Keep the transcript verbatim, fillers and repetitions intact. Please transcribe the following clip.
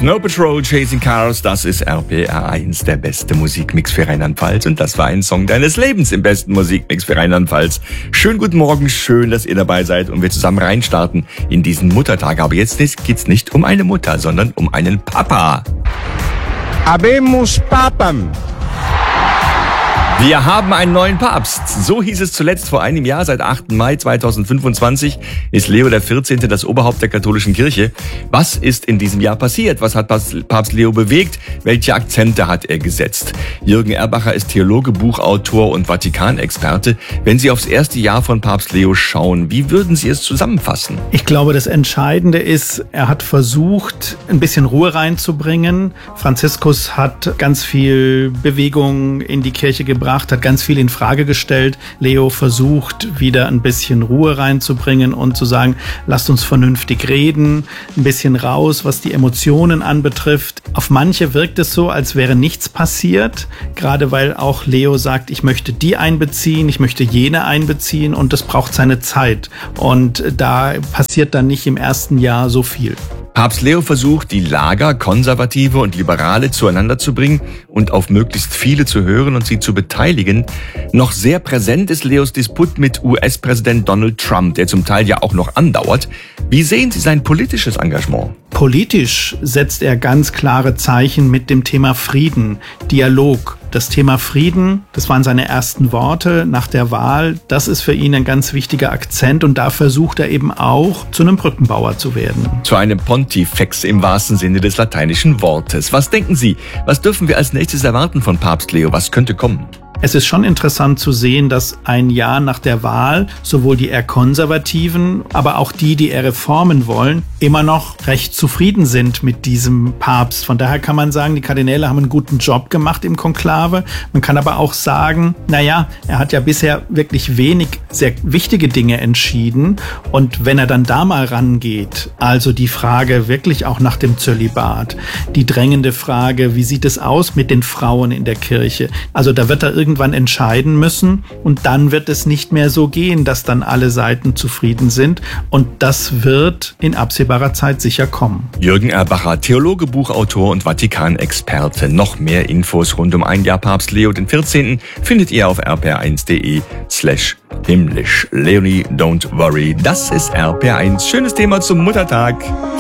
Snow Patrol, Chasing Cars, das ist R P R eins, der beste Musikmix für Rheinland-Pfalz. Und das war ein Song deines Lebens im besten Musikmix für Rheinland-Pfalz. Schönen guten Morgen, schön, dass ihr dabei seid und wir zusammen reinstarten in diesen Muttertag. Aber jetzt geht's nicht um eine Mutter, sondern um einen Papa. Habemus Papam. Wir haben einen neuen Papst. So hieß es zuletzt vor einem Jahr. Seit achten Mai zweitausendfünfundzwanzig ist Leo der vierzehnte. das Oberhaupt der katholischen Kirche. Was ist in diesem Jahr passiert? Was hat Papst Leo bewegt? Welche Akzente hat er gesetzt? Jürgen Erbacher ist Theologe, Buchautor und Vatikanexperte. Wenn Sie aufs erste Jahr von Papst Leo schauen, wie würden Sie es zusammenfassen? Ich glaube, das Entscheidende ist, er hat versucht, ein bisschen Ruhe reinzubringen. Franziskus hat ganz viel Bewegung in die Kirche gebracht, hat ganz viel in Frage gestellt. Leo versucht, wieder ein bisschen Ruhe reinzubringen und zu sagen, lasst uns vernünftig reden, ein bisschen raus, was die Emotionen anbetrifft. Auf manche wirkt es so, als wäre nichts passiert, gerade weil auch Leo sagt, ich möchte die einbeziehen, ich möchte jene einbeziehen und das braucht seine Zeit. Und da passiert dann nicht im ersten Jahr so viel. Papst Leo versucht, die Lager, Konservative und Liberale zueinander zu bringen und auf möglichst viele zu hören und sie zu beteiligen. Noch sehr präsent ist Leos Disput mit U S-Präsident Donald Trump, der zum Teil ja auch noch andauert. Wie sehen Sie sein politisches Engagement? Politisch setzt er ganz klare Zeichen mit dem Thema Frieden, Dialog. Das Thema Frieden, das waren seine ersten Worte nach der Wahl. Das ist für ihn ein ganz wichtiger Akzent und da versucht er eben auch, zu einem Brückenbauer zu werden. Zu einem Pontifex im wahrsten Sinne des lateinischen Wortes. Was denken Sie? Was dürfen wir als nächstes erwarten von Papst Leo? Was könnte kommen? Es ist schon interessant zu sehen, dass ein Jahr nach der Wahl sowohl die eher Konservativen, aber auch die, die eher Reformen wollen, immer noch recht zufrieden sind mit diesem Papst. Von daher kann man sagen, die Kardinäle haben einen guten Job gemacht im Konklave. Man kann aber auch sagen, naja, er hat ja bisher wirklich wenig sehr wichtige Dinge entschieden. Und wenn er dann da mal rangeht, also die Frage wirklich auch nach dem Zölibat, die drängende Frage, wie sieht es aus mit den Frauen in der Kirche? Also da wird er irgendwie irgendwann entscheiden müssen und dann wird es nicht mehr so gehen, dass dann alle Seiten zufrieden sind und das wird in absehbarer Zeit sicher kommen. Jürgen Erbacher, Theologe, Buchautor und Vatikanexperte. Noch mehr Infos rund um ein Jahr Papst Leo den vierzehnten findet ihr auf r p r eins punkt d e slash himmlisch. Leonie, don't worry, das ist R P R eins. Schönes Thema zum Muttertag.